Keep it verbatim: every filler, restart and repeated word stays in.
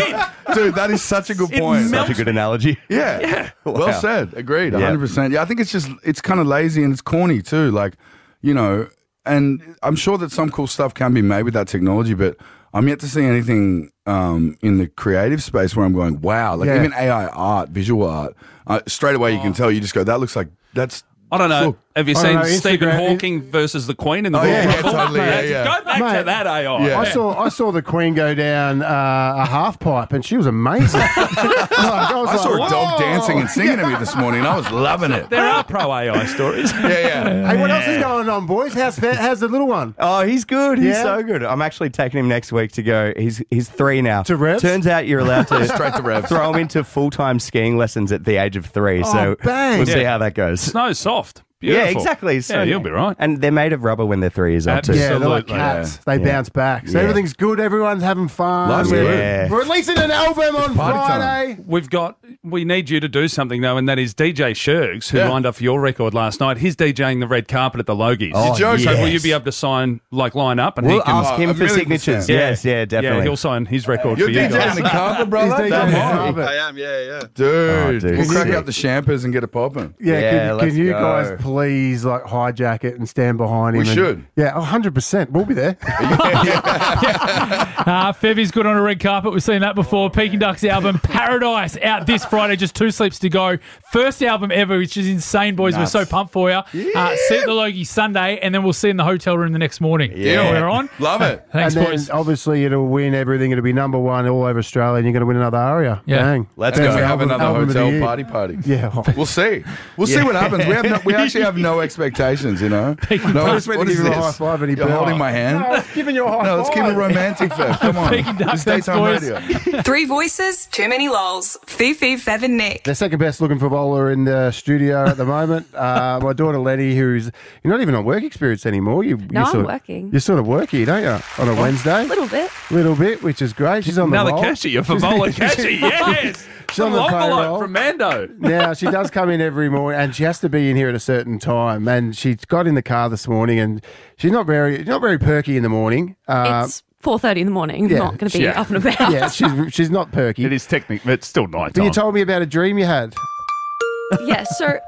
Dude, that is such a good point. Such a good analogy. Yeah. Yeah. Well Wow. said. Agreed. one Yeah. hundred percent. Yeah, I think it's just, it's kind of lazy and it's corny too. Like, you know, and I'm sure that some cool stuff can be made with that technology, but I'm yet to see anything um, in the creative space where I'm going, wow. Like Yeah. even A I art, visual art, uh, straight away you can tell, you just go, that looks like, that's, I don't know. Look. Have you I seen don't know, Stephen Instagram- Hawking versus the Queen in the Oh, Royal yeah, yeah, Rumble? totally, yeah, yeah. Go back to Mate, that A I. yeah. I saw I saw the Queen go down uh, a half pipe, and she was amazing. Like, I, was I saw like, a dog "Whoa." dancing and singing to me this morning, and I was loving it. There are pro A I stories. Yeah, yeah. Hey, what else is going on, boys? How's how's the little one? Oh, he's good. He's Yeah? so good. I'm actually taking him next week to go. He's he's three now. To Revs? Turns out you're allowed to Straight to Revs. throw him into full time skiing lessons at the age of three. Oh, so bang. we'll see Yeah. how that goes. Snow's soft. Beautiful. Yeah, exactly. So, yeah, you'll be right. And they're made of rubber when they're three years old too. Yeah, they're like Absolutely. cats. They Yeah. bounce back. So Yeah. everything's good. Everyone's having fun. Life's we're, good. Yeah. we're releasing an album on party time. Friday. We've got, we need you to do something though, and that is D J Shergs, who Yeah. lined up for your record last night. He's DJing the red carpet at the Logies. Oh, so yes. will you be able to sign, like, line up? And We'll he can, ask him a for million signatures. percent. Yes, yeah, definitely. yeah, he'll sign his record You're for you DJing guys. the carpet, brother? He's Damn DJing the right. carpet. I am, yeah, yeah. Dude, Oh, dude. we'll crack Sick. up the champers and get it popping. Yeah, Yeah, can, let's can you go. guys please like hijack it and stand behind him? We and- should. Yeah, one hundred percent. We'll be there. Uh, Fevy's good on a red carpet. We've seen that before. Peking Ducks album Paradise out this Friday. Just two sleeps to go. First album ever, which is insane, boys. Nuts. We're so pumped for you. Uh, see you at the Logie Sunday, and then we'll see you in the hotel room the next morning. Yeah. We're on. Love it. Thanks, and then boys. obviously it'll win everything. It'll be number one all over Australia, and you're going to win another aria. Yeah. Bang. Let's And go. we have Album- another album of the hotel year. party party. Yeah. We'll see. We'll see what happens. We have no, we actually have no expectations, you know. No, I just went what to is give you a this? high five and he You're bowed. holding my hand. No, I was giving you a high No, let's keep five. it romantic, Fev. Come on. Peking Ducks, It's thanks, daytime boys. radio. Three voices, too many lols. Fifi, Fev and Nick. The second best looking for bowler in the studio at the moment. Uh, my daughter Letty, who's you're not even on work experience anymore. You, No, you're I'm sort of, working. You're sort of worky, don't you? On a Wednesday, A little bit. little bit, which is great. She's on Another the roll. cashy. You're for bowling cashy. Yes. She's on From the Envelope payroll. from Mando. Now she does come in every morning, and she has to be in here at a certain time. And she got in the car this morning, and she's not very, not very perky in the morning. Uh, It's four thirty in the morning. yeah, Not going to be yeah. up and about. yeah, she's she's not perky. It is technically, but it's still night But you time. told me about a dream you had. Yeah, so